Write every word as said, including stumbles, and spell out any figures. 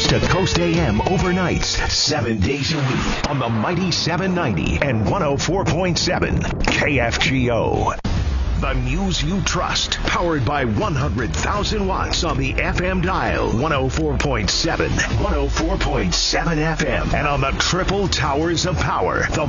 Coast to Coast A M overnights, seven days a week on the mighty seven ninety and one oh four point seven K F G O. The news you trust, powered by one hundred thousand watts on the F M dial, one oh four point seven, one oh four point seven F M, and on the triple towers of power, the